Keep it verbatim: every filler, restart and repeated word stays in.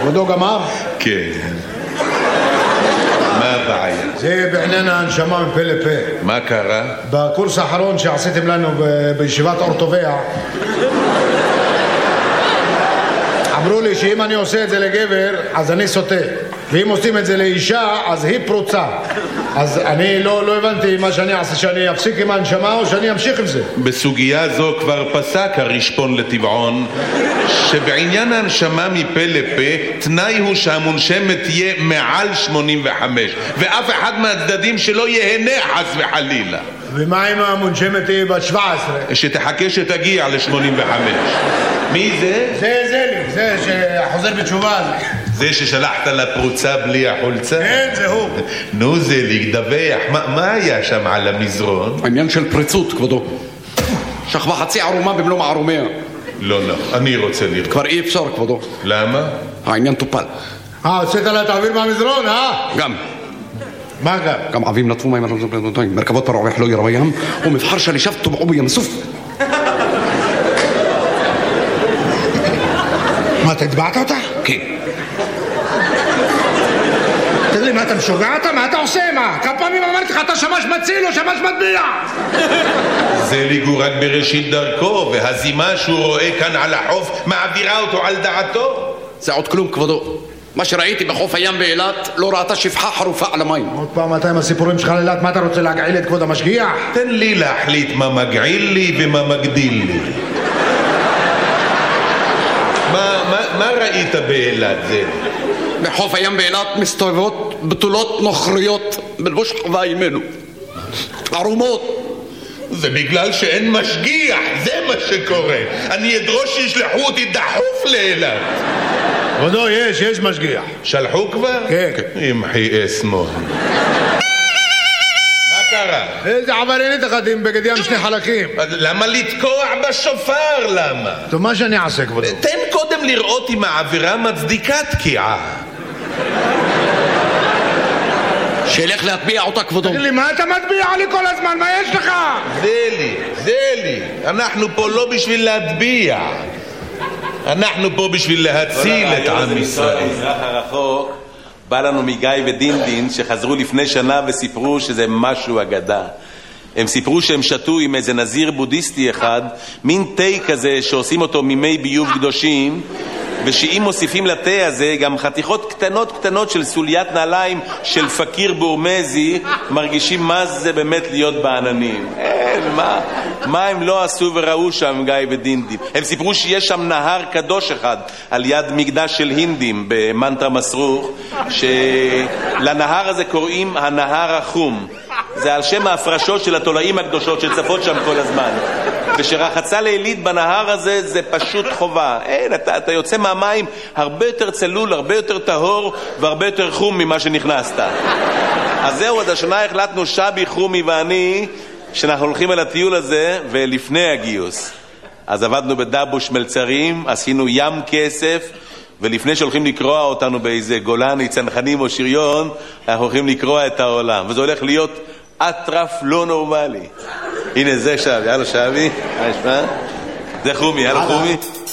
כבודו גמר? כן. מה הבעיה? זה בעניין ההנשמה מפה לפה. מה קרה? בקורס האחרון שעשיתם לנו בישיבת אורטוביה אמרו לי שאם אני עושה את זה לגבר אז אני סוטה, ואם עושים את זה לאישה אז היא פרוצה. אז אני לא, לא הבנתי מה שאני אעשה, שאני אפסיק עם ההנשמה או שאני אמשיך עם זה. בסוגיה זו כבר פסק הרשפון לטבעון שבעניין ההנשמה מפה לפה תנאי הוא שהמונשמת תהיה מעל שמונים וחמש ואף אחד מהצדדים שלא יהנה חס וחלילה. ומה אם המונשמת היא בת שבע עשרה? שתחכה שתגיע ל-שמונים וחמש. מי זה? זה זה לי, זה שחוזר בתשובה הזה. זה ששלחת לפרוצה בלי החולצה? כן, זה הוא. נו זה לי, דווח, מה, מה היה שם על המזרון? העניין של פריצות, כבודו. שכבה חצי ערומה במלוא מערומיה. לא, לא, אני רוצה לראות. כבר אי אפשר, כבודו. למה? העניין טופל. אה, הוצאת לה תעביר מהמזרון, אה? גם. מה גם? גם עבים נטפו מים מרכבות פרעוח לא ירו ים ומבחר שלישיו טובעו בים סוף. מה, אתה התבעת אותה? כן. תגיד לי, מה אתה משוגע אתה? מה אתה עושה? מה? כמה פעמים אמרתי לך אתה שמש מציל או שמש מטביע? זה ליגו רק בראשית דרכו, והזימה שהוא רואה כאן על החוף מעבירה אותו על דעתו. זה עוד כלום, כבודו. מה שראיתי בחוף הים באילת לא ראתה שפחה חרופה על המים. עוד פעם אתה עם הסיפורים שלך לאילת, מה אתה רוצה להגעיל את כבוד המשגיח? תן לי להחליט מה מגעיל לי ומה מגדיל לי. מה, מה, מה ראית באילת זה? בחוף הים באילת מסתובבות בתולות נוכריות בלבוש חווה ימינו. ערומות. זה בגלל שאין משגיח, זה מה שקורה. אני אדרוש שישלחו אותי דחוף לאילת. כבודו, יש, יש משגיח. שלחו כבר? כן. ימחי אסמו. מה קרה? איזה עבריינית אחת עם בגד ים שני חלקים. למה לתקוע בשופר? למה? טוב, מה שאני אעשה, כבודו? תן קודם לראות אם העבירה מצדיקה תקיעה. שילך להטביע אותה, כבודו. תגיד לי, מה אתה מטביע לי כל הזמן? מה יש לך? זה לי, זה לי. אנחנו פה לא בשביל להטביע. אנחנו פה בשביל להציל את עם ישראל. במזרח הרחוק בא לנו מגיא ודינדין שחזרו לפני שנה וסיפרו שזה משהו אגדה. הם סיפרו שהם שתו עם איזה נזיר בודהיסטי אחד מין תה כזה שעושים אותו ממי ביוב קדושים, ושאם מוסיפים לתה הזה גם חתיכות קטנות קטנות של סוליית נעליים של פקיר בורמזי, מרגישים מה זה באמת להיות בעננים. אין, מה, מה הם לא עשו וראו שם גיא ודינדים. הם סיפרו שיש שם נהר קדוש אחד על יד מקדש של הינדים במנטרה מסרוך, שלנהר הזה קוראים הנהר החום. זה על שם ההפרשות של התולעים הקדושות שצפות שם כל הזמן. ושרחצה לילית בנהר הזה זה פשוט חובה. אין, אתה, אתה יוצא מהמים הרבה יותר צלול, הרבה יותר טהור והרבה יותר חום ממה שנכנסת. אז זהו, עד השנה החלטנו שבי, חומי ואני שאנחנו הולכים על הטיול הזה ולפני הגיוס. אז עבדנו בדבוש מלצרים, עשינו ים כסף, ולפני שהולכים לקרוע אותנו באיזה גולני, צנחנים או שריון, אנחנו הולכים לקרוע את העולם. וזה הולך להיות אטרף לא נורמלי. הנה זה שבי, הלו שבי, מה נשמע? זה חומי, הלו חומי.